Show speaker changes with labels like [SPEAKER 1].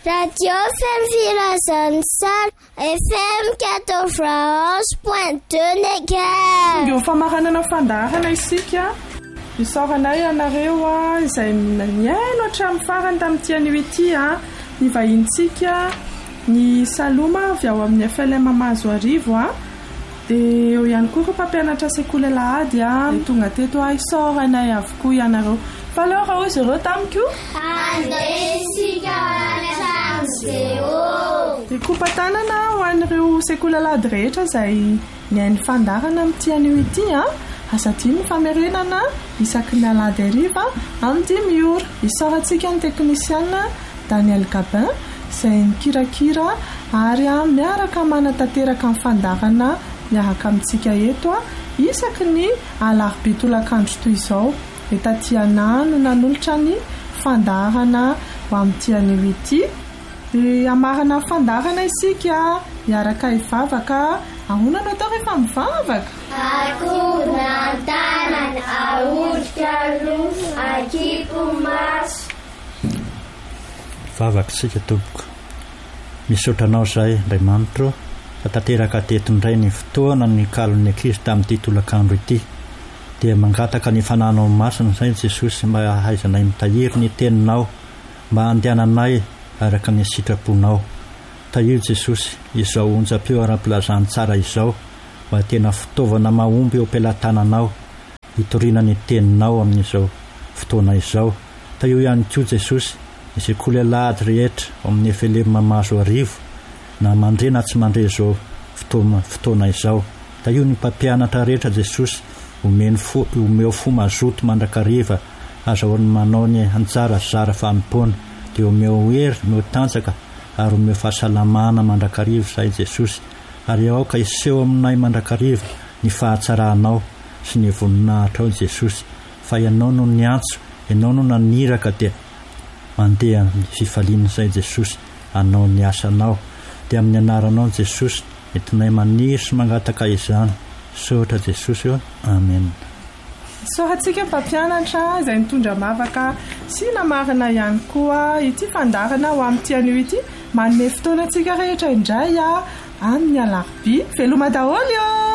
[SPEAKER 1] Radio Femmes Salle FM 91.2 Neger.
[SPEAKER 2] Io famaranana fandarana isika. Isaoranay anareo izay niaino hatramin'ny farany tamin'ity anio ity ny vahintsika ny Saloma avy ao amin'ny FLM Mazoarivo dia eo ihany koa mpampianatra sekoly Lahady tonga teto isaoranay avokoa ianareo. Fa alors izy ireo tamiko
[SPEAKER 1] andesika anatramzeo
[SPEAKER 2] dia kompatanana ho an'ireo sekoly Lahady rehetra izay niaino fandarana amin'ity anio ity asatia ny famerenana isaky ny Alahady hariva amin'ny 10 ora. Isaorantsika ny teknisiana Daniel Gabin izay mikirakira ary miaraka manatanteraka ny fandarana miaraka amintsika eto isaky ny alarobia tolakandro toy izao. Etatianano nanolotra ny fandarana ho amin'ity anio ity. Dia amarana fandarana isika miaraka hivavaka. Ahoana no atao rehefa mivavaka?
[SPEAKER 1] Akonan-tanana, ahodika loha, akipo maso.
[SPEAKER 3] Vavaka sika tompoko. Misotranao izay Andriamanitra fa tanteraka teto indray ny fotoana ny kalon'ny Kristy tamin'ity tolakandro ity. Dia mangataka ny fananao masina izay Jesosy mba hahaizanay mitahiry ny teninao, mba handehananay araka ny sitraponao. Tahiry Jesosy izao onjam-peo ara-pilazany tsara izao mba tena fitaovana mahomby eo am-pelantananao hitoriana ny teninao amin'izao fotoana izao. Tahiry ihany koa Jesosy ny sekoly Lahady rehetra amin'ny FLM Mazoarivo na mandre na tsy mandre izao fotoana izao. Tahiry ny mpampianatra rehetra Jesosy omeo fo mazoto mandrakariva azahoany manao ny anjara zara fanompoana dia omeo hery no tanjaka ary omeo fahasalamana mandrakariva izay Jesosy. Ary aoka iseho aminay mandrakariva ny fahatsaranao sy ny voninahitra ao Jesosy. Fa ianao no niantso, ianao no naniraka dia mandeha ny fifaliana izay Jesosy anao ny asanao. Dia amin'ny anaranao Jesosy entinay maniry sy mangataka izany. Sotra Jesosy eo. Amen.
[SPEAKER 2] Soratsika mpampianatra izay mitondra mavaka sy namarina ihany koa ity fandarana ho amin'ity anio ity manome fotoanantsika rehetra indray amin'ny alarobia. Veloma daholo io.